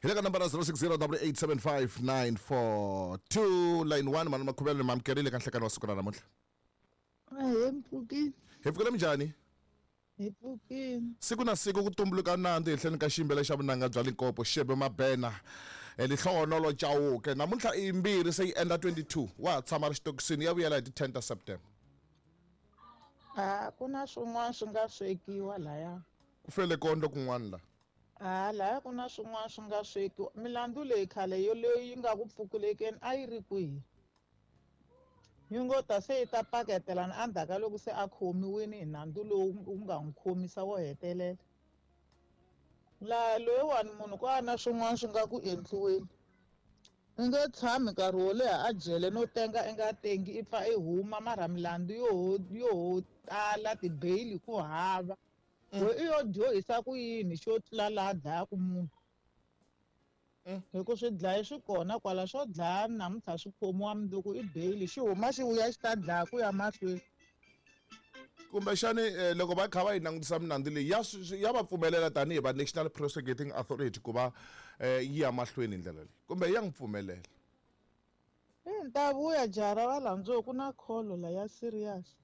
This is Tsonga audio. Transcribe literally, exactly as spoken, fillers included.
Hi le ka number zero six zero eight eight seven five nine four two line one mani makhuvelo ni mamkerile ka nhlekani wa siku ra namuntlha. Hi mpfukini. Hi pfukile minjhani? Hi pfukini. Siku na siku ku tumbuluka nandzu ehenhleni ka ximbele xa vunanga bya Limpopo Shebe Mabena elihlohonolo Chauke namuntlha i mbirhi se yi endla twenty-two wa tshama ri xitokisini ya vuyela hi ti ten ta September. Ah ku na swin'wana swi nga swekiwa laya. Ku fele kondlo kun'wana la. Ah laya ku na swin'wana swi nga swekiwa milandzu leyi khale yo leyi nga ku pfukulekeni a yi ri kwihi yi ngo ta se yi ta paketelana endzhaku loko se a khomiwini hi nandzu lowu wu nga n'wi khomisa wo hetelela laha loyiwani munhu ku a na swin'wana swi nga ku endliweni i nge tshami nkarhi wo leha a jele no tenga i nga tengi i pfa i huma mara milandzu yo yo tala ti-bail ku hava we i yo dyohisa ku yini xo tlula laha dlayaku munhu hikuva swi dlaye swi kona kwala swo dlaya namuntlha swi khomiwa mundzuku i bail xi huma xi vuya xi ta dlaya ku ya mahlweni kumbexani loko va kha va yi langutisa minandzu leyi ya ya va pfumelela tanihi va National Prosecuting Authority ku va yi ya mahlweni hi ndlela leyi kumbe ya n'wi pfumelela i ni ta vuya jaha ra valandzoo ku na kholo la ya serious